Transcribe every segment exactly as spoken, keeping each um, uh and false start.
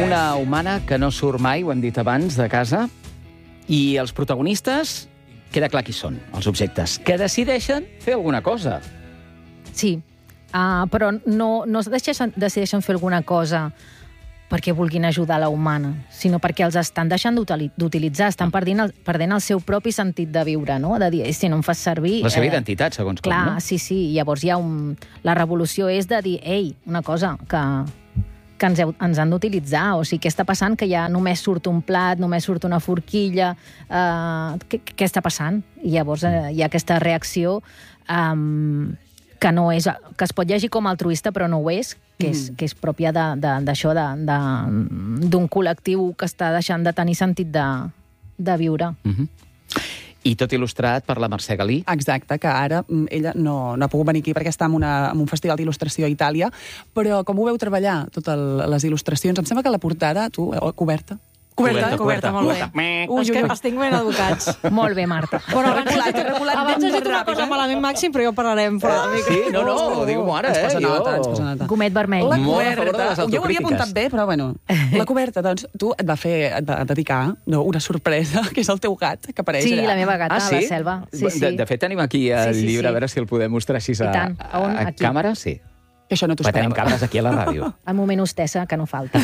una humana que no surt mai, ho hem dit abans, de casa, i els protagonistes, queda clar qui són, els objectes, que decideixen fer alguna cosa. Sí, uh, però no, no decideixen, decideixen fer alguna cosa perquè vulguin ajudar la humana, sinó perquè els estan deixant d'utilitzar, estan perdent el, perdent el seu propi sentit de viure, no? De dir, si no em fas servir... La seva eh, identitat, segons clar, com, no? Sí, sí, llavors hi ha un... La revolució és de dir, ei, una cosa, que, que ens, heu, ens han d'utilitzar, o sigui, què està passant? Que ja només surt un plat, només surt una forquilla, eh, què, què està passant? I llavors eh, hi ha aquesta reacció eh, que, no és, que es pot llegir com altruista, però no ho és, que és, que és pròpia d'això, d'un col·lectiu que està deixant de tenir sentit de, de viure. Uh-huh. I tot il·lustrat per la Mercè Galí. Exacte, que ara ella no, no ha pogut venir aquí perquè està en, una, en un festival d'il·lustració a Itàlia, però com ho veu treballar, totes les il·lustracions? Em sembla que la portada, tu, coberta? Coberta, coberta, molt bé. Ui, és que els tinc ben educats. Molt bé, Marta. Bueno, abans has dit una cosa malament, Màxim, però ja parlarem fora de mica. Sí, no, no, ho diu ara, eh? Ens posa nota, ens posa nota. Gomet vermell. La Molt a favor de les coberta, jo ho havia apuntat bé, però bueno. La coberta, doncs, tu et va fer, et va dedicar no, una sorpresa, que és el teu gat, que apareix Sí, allà. la meva gata, Ah, sí? la Selva. Sí, sí. De, de fet, tenim aquí el Sí, sí, llibre, sí. a veure si el podem mostrar així a, I tant. A on? a, Aquí. càmera. Sí. Que això no t'ho Però tenim esperava. càmeres aquí a la ràdio. El moment hostessa, que no falta.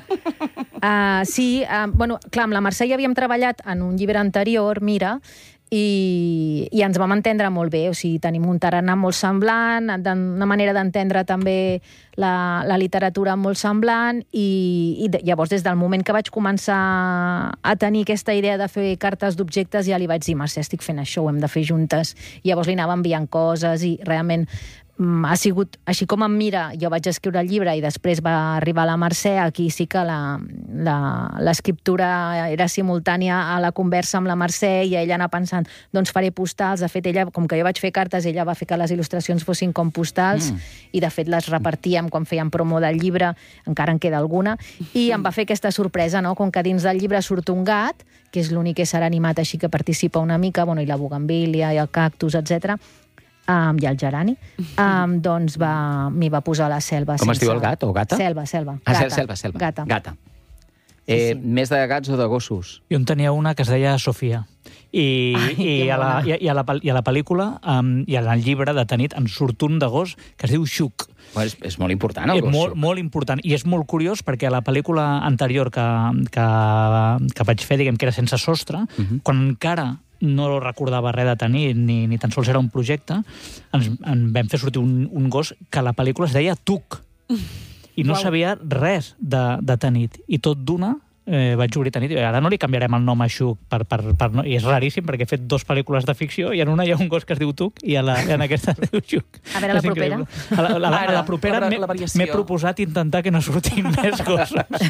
Uh, sí, uh, bueno, clar, amb la Mercè ja havíem treballat en un llibre anterior, Mira, i, i ens vam entendre molt bé, o sigui, tenim un tarannà molt semblant, una manera d'entendre també la, la literatura molt semblant, i, i de, llavors des del moment que vaig començar a tenir aquesta idea de fer cartes d'objectes ja li vaig dir, Mercè, estic fent això, ho hem de fer juntes, i llavors li anava enviant coses i realment ha sigut, així com em Mira, jo vaig escriure el llibre i després va arribar la Mercè, aquí sí que l'escriptura era simultània a la conversa amb la Mercè i ella anava pensant, doncs faré postals, de fet ella, com que jo vaig fer cartes, ella va fer que les il·lustracions fossin com postals mm. i de fet les repartíem quan fèiem promo del llibre, encara en queda alguna, i em va fer aquesta sorpresa, no? Com que dins del llibre surt un gat, que és l'únic ésser animat així que participa una mica, bueno, i la bugambília i el cactus, etcètera, Um, i el gerani, um, doncs m'hi va posar la Selva. Com es diu el gat o gata? Selva, Selva. Ah, Gata. Selva, Selva. Gata. Gata. Eh, Sí, sí. Més de gats o de gossos? Jo en tenia una que es deia Sofia. I, Ai, i, que a la, bona. i, i, a la, i a la pel·lícula um, i en el llibre de Tanit en surt un de gos que es diu Xuc. Bueno, és, és molt important, el És gos. molt, molt important. I és molt curiós perquè a la pel·lícula anterior que, que, que vaig fer, diguem que era sense sostre, uh-huh. quan encara no recordava res de tenir, ni, ni tan sols era un projecte, ens en vam fer sortir un, un gos que a la pel·lícula es deia Tuc. I no Uau. sabia res de, de Tanit. I tot d'una eh, vaig obrir Tanit. Ara no li canviarem el nom a Xuc, per, per, per, no, i és raríssim perquè he fet dos pel·lícules de ficció i en una hi ha un gos que es diu Tuc i a la, en aquesta es diu Xuc. A veure, la És propera. increïble. A la, a la, a la propera la- m'he la variació. m'he proposat intentar que no surtin més gossos.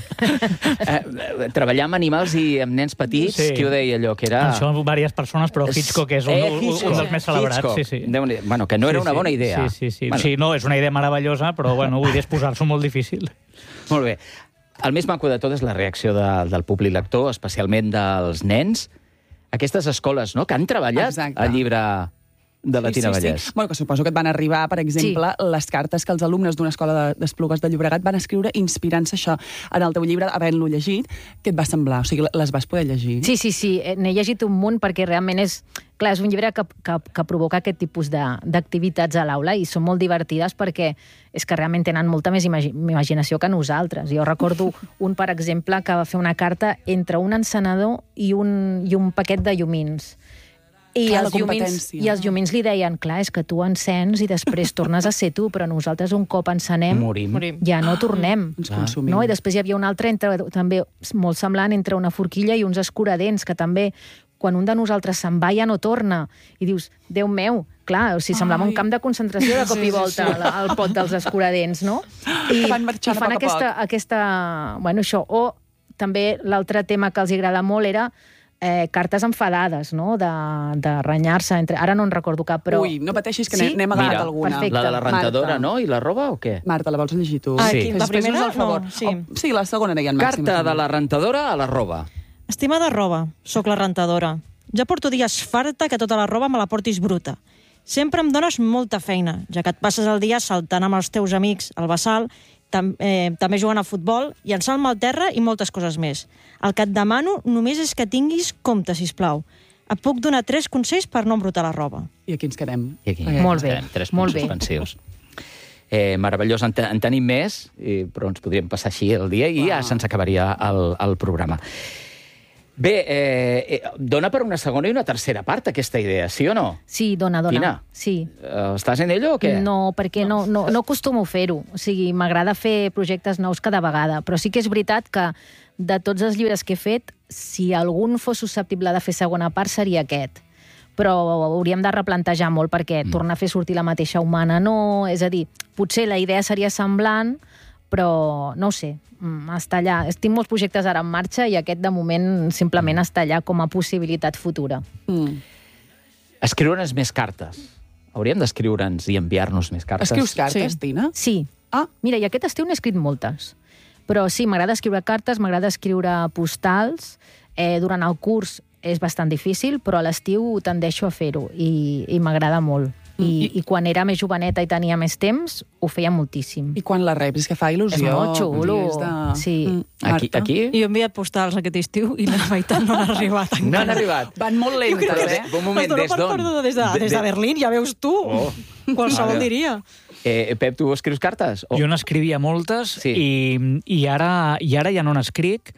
Eh, treballar amb animals i amb nens petits, Sí. qui ho deia allò, que era... Això amb diverses persones, però Hitchcock és un, Eh, un, Hitchcock. un dels més celebrats. Hitchcock. Sí, sí. Déu-n'hi- Bueno, que no era Sí, una sí. bona idea. Sí, sí, sí. Bueno, Sí, no, és una idea meravellosa, però bueno, vull dir, és posar-s'ho molt difícil. Molt bé. El més maco de tot és la reacció de, del públic lector, especialment dels nens. Aquestes escoles, no?, que han treballat Exacte. el llibre de la Tina Vallès. Sí. Bueno, que suposo que et van arribar, per exemple, sí. les cartes que els alumnes d'una escola d'Esplugues de Llobregat van escriure inspirant-se això en el teu llibre, havent-lo llegit. Què et va semblar? O sigui, les vas poder llegir? Sí, sí, sí. N'he llegit un munt perquè realment és... Clar, és un llibre que, que, que provoca aquest tipus d'activitats a l'aula i són molt divertides perquè és que realment tenen molta més imagi imaginació que nosaltres. Jo recordo un, per exemple, que va fer una carta entre un encenedor i un, i un paquet de llumins. I, Clar, els la llumins, competència. I els llumins li deien, clar, és que tu encens i després tornes a ser tu, però nosaltres un cop encenem Morim. Morim. ja no tornem. Ens consumim. No? I després hi havia un altre entre, també molt semblant entre una forquilla i uns escuradents, que també quan un de nosaltres se'n va ja no torna. I dius, Déu meu, clar, o sigui, semblava Ai. un camp de concentració de cop Sí, i sí, volta sí. al, al pot dels escuradents, no? I, Van marxant i fan a poc a aquesta, poc. aquesta... Bueno, això. O també l'altre tema que els agrada molt era eh, cartes enfadades, no?, de, de renyar-se. Entre... Ara no en recordo cap, però... Ui, no pateixis, que Sí? n'hem agafat Mira, alguna. perfecte. La de la rentadora, Marta. no? I la roba o què? Marta, la vols llegir tu? Ah, Sí. aquí, la Després primera, us el favor. no, sí. Oh, sí, la segona deien màxim. Carta de la rentadora a la roba. Estimada roba, sóc la rentadora. Ja porto dies farta que tota la roba me la portis bruta. Sempre em dones molta feina, ja que et passes el dia saltant amb els teus amics al Bassal tam eh, també juguen a futbol, llançar-me al terra i moltes coses més. El que et demano només és que tinguis compte, sisplau. Et puc donar tres consells per no embrutar la roba. I aquí ens quedem. I aquí Okay. Molt bé, quedem. Tres molt punts bé. suspensius. Eh, meravellós, en, te en tenim més, i, però ens podríem passar així el dia i ja se'ns acabaria el, el programa. Bé, eh, eh, dona per una segona i una tercera part aquesta idea, sí o no? Sí, dona, dona. Tina? Sí. Eh, estàs en ello o què? No, perquè no, no, no acostumo a fer-ho. O sigui, m'agrada fer projectes nous cada vegada, però sí que és veritat que de tots els llibres que he fet, si algun fos susceptible de fer segona part seria aquest. Però hauríem de replantejar molt perquè mm. tornar a fer sortir la mateixa humana no... És a dir, potser la idea seria semblant, però no ho sé, està allà. Tinc molts projectes ara en marxa i aquest de moment simplement està allà com a possibilitat futura. Mm. Escriure'ns més cartes. Hauríem d'escriure'ns i enviar-nos més cartes. Escrius cartes, Sí. Tina? Sí. Ah. Mira, i aquest estiu n'he escrit moltes. Però sí, m'agrada escriure cartes, m'agrada escriure postals. Eh, durant el curs és bastant difícil, però a l'estiu tendeixo a fer-ho i, i m'agrada molt. I, I quan era més joveneta i tenia més temps, ho feia moltíssim. I quan la reps, és que fa il·lusió. És molt xulo. I és de... Sí. Mm, Aquí, Marta? aquí? I jo he enviat postals aquest estiu i la meitat no han arribat encara. No han arribat. Van molt Però lentes, bé, eh? un moment, Es dona des per d'on? perdó des de, des de Berlín, ja veus tu. Oh. Qualsevol Mare. diria. Eh, Pep, tu escrius cartes? O... Jo n'escrivia moltes Sí. i, i, ara, i ara ja no n'escric.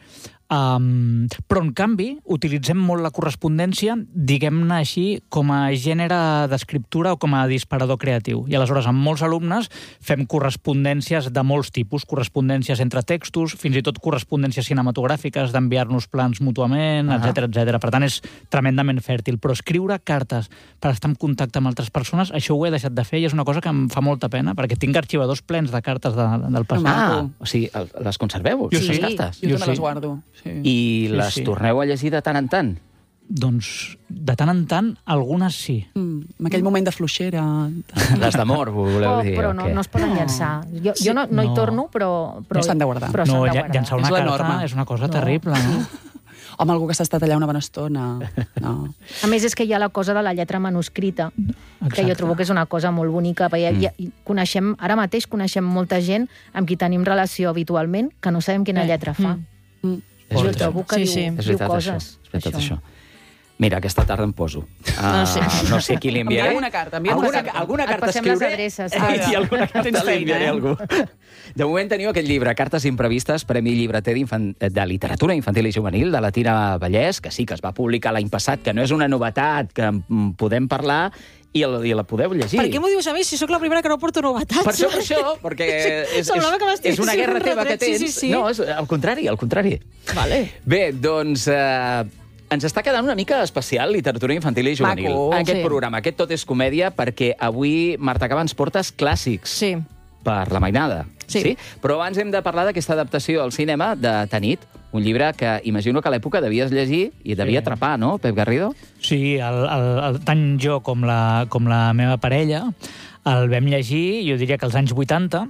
Um, però, en canvi, utilitzem molt la correspondència, diguem-ne així, com a gènere d'escriptura o com a disparador creatiu. I aleshores, amb molts alumnes, fem correspondències de molts tipus, correspondències entre textos, fins i tot correspondències cinematogràfiques, d'enviar-nos plans mútuament, Ah. etcètera, etcètera. Per tant, és tremendament fèrtil. Però escriure cartes per estar en contacte amb altres persones, això ho he deixat de fer i és una cosa que em fa molta pena, perquè tinc arxivadors plens de cartes de, del passat. Ah, o sigui, el- les conserveu, Jo les sí. cartes? Jo, Jo també sí. les guardo. Sí. I Sí, les sí. torneu a llegir de tant en tant? Doncs, de tant en tant, algunes sí. Mm, en aquell moment de fluixera... Les d'amor, voleu Oh, dir? però o no, què? no es poden llançar. Jo, jo no, no hi No. torno, però... però No s'han de guardar. Però s'han No, de lla- guardar. llançar una És la carta norma. és una cosa No. terrible, no? Home, algú que s'ha estat allà una bona estona. No. A més, és que hi ha la cosa de la lletra manuscrita, que Exacte. jo trobo que és una cosa molt bonica, perquè Mm. ja, coneixem, ara mateix coneixem molta gent amb qui tenim relació habitualment que no sabem quina Eh. lletra fa. Mm. És Jo veritat. trobo que Sí, diu, sí. És diu veritat, coses. això. És veritat, això. Mira, aquesta tarda em poso. Uh, Ah, sí. No sé a qui li enviaré. Envia'm una carta, envia'm alguna, una carta. alguna Et carta passem les escriuré. adreces. I, i alguna carta Tens li feina, enviaré eh? a algú. De moment teniu aquest llibre, Cartes imprevistes, Premi Llibreter de Literatura Infantil i Juvenil, de la Tina Vallès, que sí que es va publicar l'any passat, que no és una novetat, que en podem parlar i, el, i la podeu llegir. Per què m'ho dius a mi si sóc la primera que no porto novetats? Per això, per això, perquè és, és, Semblava que m'estiguessis és una guerra fent un teva que retret, tens. sí, sí, sí. No, és al contrari, al contrari. Vale. Bé, doncs... Eh, ens està quedant una mica especial literatura infantil i juvenil. Maco. Aquest Sí. programa, aquest Tot és comèdia, perquè avui, Marta Cava, ens portes clàssics Sí. per la mainada. Sí. Però abans hem de parlar d'aquesta adaptació al cinema de Tanit, un llibre que imagino que a l'època devies llegir i devia Sí. atrapar, no, Pep Garrido? Sí, el, el, el, tant jo com la, com la meva parella el vam llegir, jo diria que als anys vuitanta.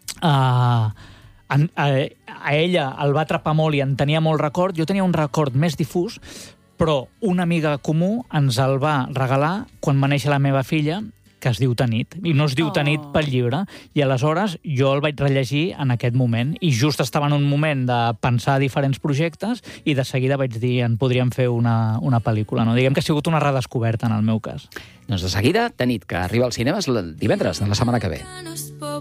Uh, en, a, a ella el va atrapar molt i en tenia molt record. Jo tenia un record més difús, però una amiga comú ens el va regalar quan va néixer la meva filla, que es diu Tanit, i no es diu Oh. Tanit pel llibre, i aleshores jo el vaig rellegir en aquest moment, i just estava en un moment de pensar diferents projectes, i de seguida vaig dir, en podríem fer una, una pel·lícula, no? Diguem que ha sigut una redescoberta en el meu cas. Doncs de seguida, Tanit, que arriba als cinemes el divendres de la setmana que ve.